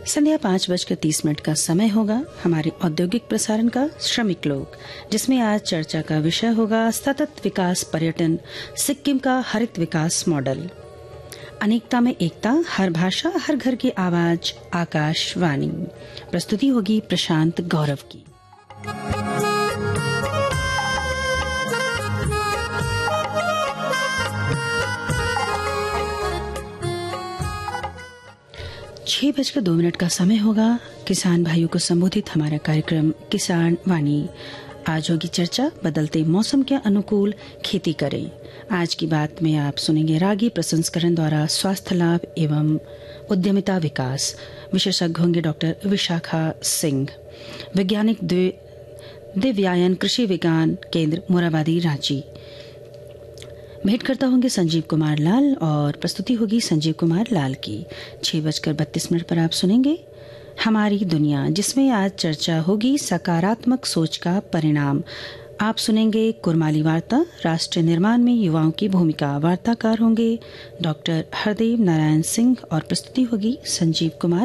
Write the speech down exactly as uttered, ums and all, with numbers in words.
संध्या पाँच बजकर तीस मिनट का समय होगा हमारे औद्योगिक प्रसारण का श्रमिक लोग, जिसमें आज चर्चा का विषय होगा सतत विकास पर्यटन, सिक्किम का हरित विकास मॉडल। अनेकता में एकता, हर भाषा हर घर की आवाज, आकाशवाणी। प्रस्तुति होगी प्रशांत गौरव की। छह बजकर दो मिनट का समय होगा किसान भाइयों को संबोधित हमारा कार्यक्रम किसान वाणी। आज होगी चर्चा बदलते मौसम के अनुकूल खेती करें। आज की बात में आप सुनेंगे रागी प्रसंस्करण द्वारा स्वास्थ्य लाभ एवं उद्यमिता विकास। विशेषज्ञ होंगे डॉक्टर विशाखा सिंह। वैज्ञानिक दिव्यायन कृषि विज्ञान केंद्र मोराबादी रांची। भेंट करता होंगे संजीव कुमार लाल और प्रस्तुति होगी संजीव कुमार लाल की। छह बजकर बत्तीस मिनट पर आप सुनेंगे हमारी दुनिया, जिसमें आज चर्चा होगी सकारात्मक सोच का परिणाम। आप सुनेंगे कुरमाली वार्ता, राष्ट्र निर्माण में युवाओं की भूमिका। वार्ताकार होंगे डॉक्टर हरदेव नारायण सिंह और प्रस्तुति होगी संजीव कुमार